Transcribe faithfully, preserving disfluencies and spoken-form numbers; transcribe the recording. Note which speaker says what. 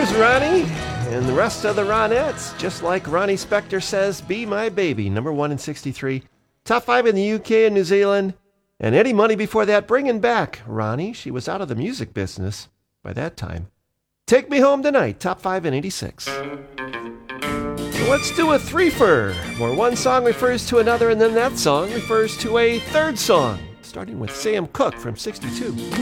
Speaker 1: Here's Ronnie and the rest of the Ronettes. Just like Ronnie Spector says, Be My Baby, number one in sixty-three. Top five in the U K and New Zealand. And Eddie Money before that, bringing back Ronnie. She was out of the music business by that time. Take Me Home Tonight, top five in eighty-six. So let's do a threefer, where one song refers to another and then that song refers to a third song, starting with Sam Cooke from sixty-two.